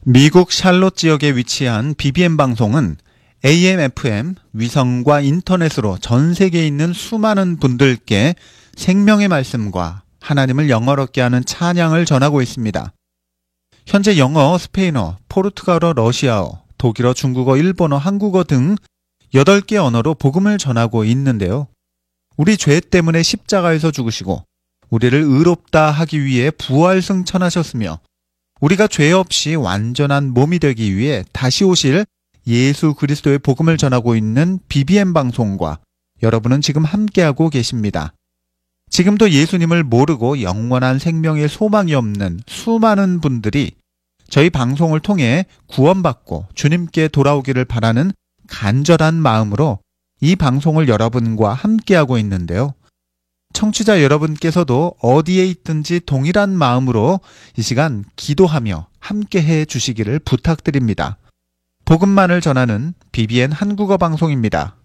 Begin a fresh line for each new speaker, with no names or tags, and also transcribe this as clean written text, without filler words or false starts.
미국 샬롯 지역에 위치한 BBM 방송은 AM, FM, 위성과 인터넷으로 전 세계에 있는 수많은 분들께 생명의 말씀과 하나님을 영어롭게 하는 찬양을 전하고 있습니다. 현재 영어, 스페인어, 포르투갈어, 러시아어, 독일어, 중국어, 일본어, 한국어 등 8개 언어로 복음을 전하고 있는데요. 우리 죄 때문에 십자가에서 죽으시고 우리를 의롭다 하기 위해 부활승천하셨으며 우리가 죄 없이 완전한 몸이 되기 위해 다시 오실 예수 그리스도의 복음을 전하고 있는 BBM 방송과 여러분은 지금 함께하고 계십니다. 지금도 예수님을 모르고 영원한 생명의 소망이 없는 수많은 분들이 저희 방송을 통해 구원받고 주님께 돌아오기를 바라는 간절한 마음으로 이 방송을 여러분과 함께하고 있는데요. 청취자 여러분께서도 어디에 있든지 동일한 마음으로 이 시간 기도하며 함께해 주시기를 부탁드립니다. 복음만을 전하는 BBN 한국어 방송입니다.